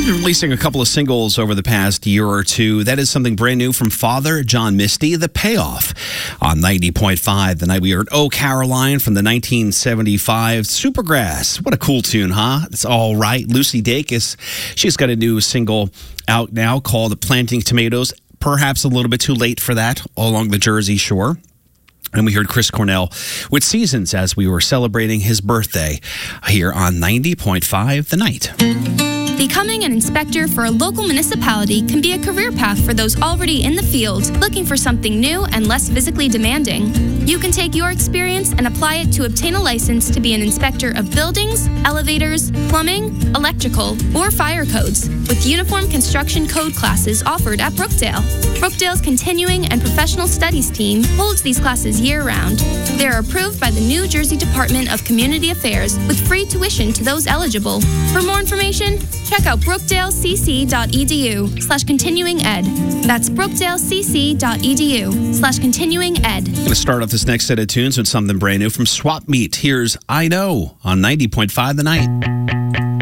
been releasing a couple of singles over the past year or two. That is something brand new from Father John Misty, The Payoff, on 90.5. The night we heard Oh Caroline from the 1975 Supergrass. What a cool tune, huh? It's all right. Lucy Dacus, she's got a new single out now called Planting Tomatoes. Perhaps a little bit too late for that, all along the Jersey Shore. And we heard Chris Cornell with Seasons as we were celebrating his birthday here on 90.5 The Night. Becoming an inspector for a local municipality can be a career path for those already in the field, looking for something new and less physically demanding. You can take your experience and apply it to obtain a license to be an inspector of buildings, elevators, plumbing, electrical, or fire codes, with uniform construction code classes offered at Brookdale. Brookdale's Continuing and Professional Studies team holds these classes year-round. They are approved by the New Jersey Department of Community Affairs with free tuition to those eligible. For more information, check out brookdalecc.edu/continuing-ed. That's brookdalecc.edu/continuing-ed. Going to start off this next set of tunes with something brand new from Swap Meet. Here's I Know on 90.5 The Night.